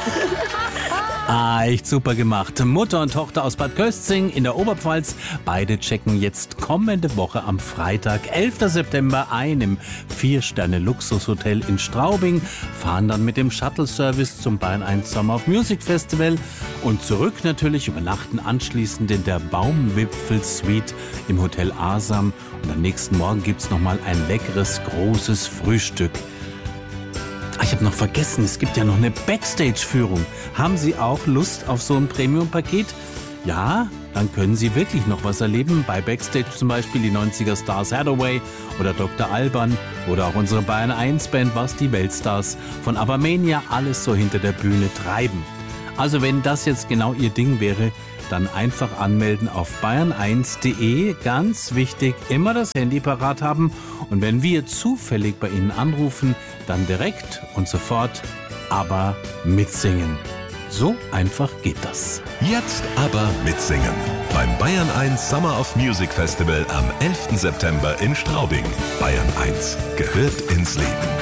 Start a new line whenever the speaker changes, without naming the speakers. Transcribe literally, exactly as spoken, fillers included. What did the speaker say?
Ah, echt super gemacht. Mutter und Tochter aus Bad Köstzing in der Oberpfalz. Beide checken jetzt kommende Woche am Freitag, elften September ein im Vier-Sterne-Luxushotel in Straubing, fahren dann mit dem Shuttle-Service zum Bayern eins Summer of Music Festival und zurück natürlich, übernachten anschließend in der Baumwipfel-Suite im Hotel Asam. Und am nächsten Morgen gibt's nochmal ein leckeres, großes Frühstück. Ich habe noch vergessen, es gibt ja noch eine Backstage-Führung. Haben Sie auch Lust auf so ein Premium-Paket? Ja, dann können Sie wirklich noch was erleben. Bei Backstage zum Beispiel die neunziger-Stars Hathaway oder Doktor Alban oder auch unsere Bayern eins Band, was die Weltstars von Abermania alles so hinter der Bühne treiben. Also wenn das jetzt genau Ihr Ding wäre, dann einfach anmelden auf bayern eins punkt de. Ganz wichtig, immer das Handy parat haben. Und wenn wir zufällig bei Ihnen anrufen, dann direkt und sofort aber mitsingen. So einfach geht das.
Jetzt aber mitsingen. Beim Bayern eins Summer of Music Festival am elften September in Straubing. Bayern eins gehört ins Leben.